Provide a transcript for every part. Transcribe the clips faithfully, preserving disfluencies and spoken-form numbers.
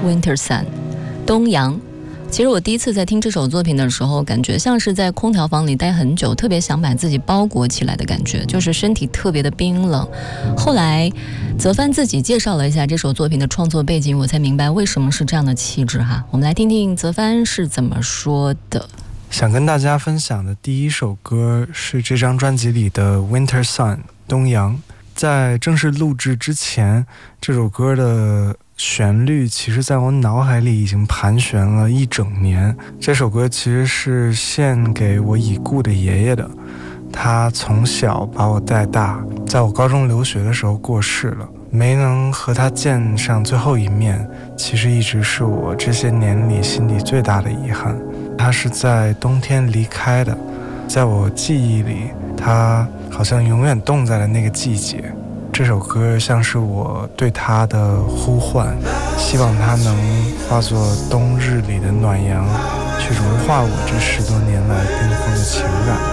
Winter Sun 冬阳。其实我第一次在听这首作品的时候，感觉像是在空调房里待很久，特别想把自己包裹起来的感觉，就是身体特别的冰冷。后来泽帆自己介绍了一下这首作品的创作背景，我才明白为什么是这样的气质哈。我们来听听泽帆是怎么说的。 想跟大家分享的第一首歌是这张专辑里的 Winter Sun 冬阳。在正式录制之前，这首歌的旋律其实在我脑海里已经盘旋了一整年。这首歌其实是献给我已故的爷爷的，他从小把我带大，在我高中留学的时候过世了，没能和他见上最后一面，其实一直是我这些年里心底最大的遗憾。他是在冬天离开的，在我记忆里，他好像永远冻在了那个季节。这首歌像是我对他的呼唤，希望他能化作冬日里的暖阳，去融化我这十多年来冰封的情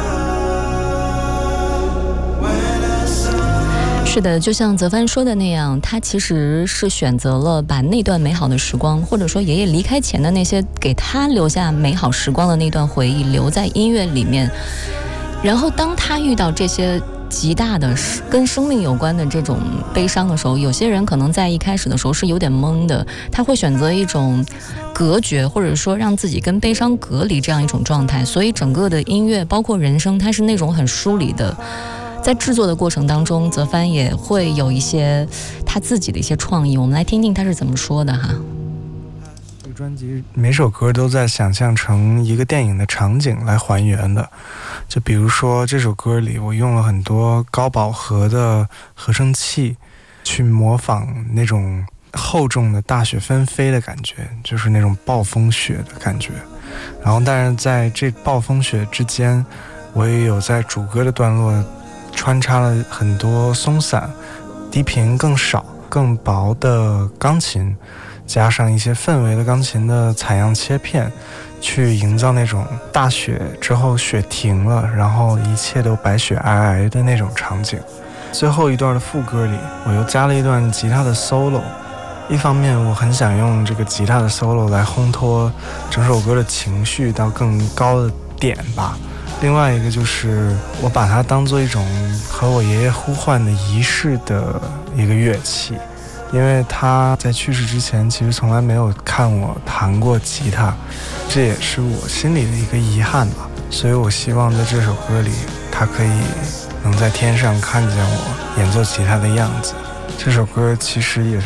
感。 是的，就像泽帆说的那样，他其实是选择了把那段美好的时光，或者说爷爷离开前的那些给他留下美好时光的那段回忆留在音乐里面，然后当他遇到这些极大的跟生命有关的这种悲伤的时候，有些人可能在一开始的时候是有点懵的，他会选择一种隔绝，或者说让自己跟悲伤隔离这样一种状态。所以整个的音乐包括人声，它是那种很疏离的。在制作的过程当中，泽帆也会有一些他自己的一些创意，我们来听听他是怎么说的哈。 这个专辑每首歌都在想象成一个电影的场景来还原的，就比如说这首歌里我用了很多高饱和的合成器去模仿那种厚重的大雪纷飞的感觉，就是那种暴风雪的感觉。然后但是在这暴风雪之间，我也有在主歌的段落穿插了很多松散、低频更少、更薄的钢琴，加上一些氛围的钢琴的采样切片，去营造那种大雪之后雪停了，然后一切都白雪皑皑的那种场景。最后一段的副歌里，我又加了一段吉他的 solo。一方面我很想用这个吉他的 solo 来烘托整首歌的情绪到更高的点吧，另外一个就是我把它当做一种和我爷爷呼唤的仪式的一个乐器，因为他在去世之前其实从来没有看我弹过吉他，这也是我心里的一个遗憾吧。所以我希望在这首歌里他可以能在天上看见我演奏吉他的样子。这首歌其实也是